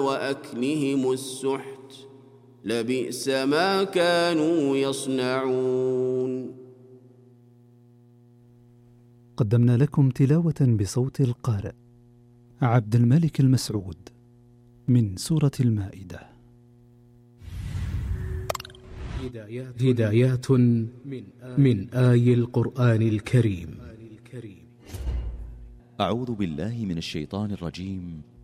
وأكلهم السحت لبئس ما كانوا يصنعون. قدمنا لكم تلاوة بصوت القارئ عبد الملك المسعود من سورة المائدة. هدايات من آي القرآن الكريم. أعوذ بالله من الشيطان الرجيم.